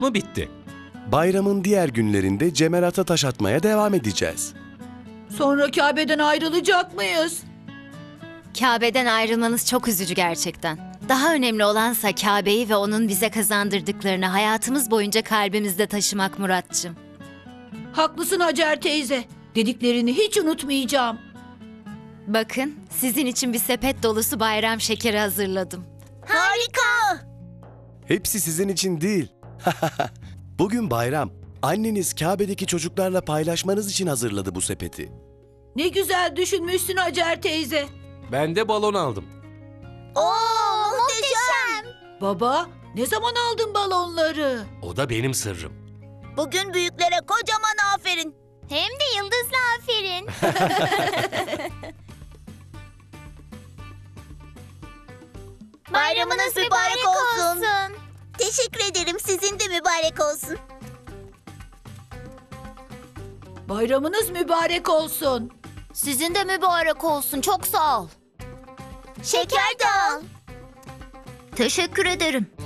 mı bitti? Bayramın diğer günlerinde cemerata taş atmaya devam edeceğiz. Sonra Kabe'den ayrılacak mıyız? Kabe'den ayrılmanız çok üzücü gerçekten. Daha önemli olansa Kabe'yi ve onun bize kazandırdıklarını hayatımız boyunca kalbimizde taşımak Muratcığım. Haklısın Hacer teyze. Dediklerini hiç unutmayacağım. Bakın, sizin için bir sepet dolusu bayram şekeri hazırladım. Harika! Hepsi sizin için değil. Bugün bayram. Anneniz Kabe'deki çocuklarla paylaşmanız için hazırladı bu sepeti. Ne güzel düşünmüşsün Hacer teyze. Ben de balon aldım. Oo, muhteşem! Baba, ne zaman aldın balonları? O da benim sırrım. Bugün büyüklere kocaman aferin. Hem de yıldızlı aferin. Bayramınız mübarek olsun. Teşekkür ederim. Sizin de mübarek olsun. Bayramınız mübarek olsun. Sizin de mübarek olsun. Çok sağ ol. Şeker de al. Teşekkür ederim.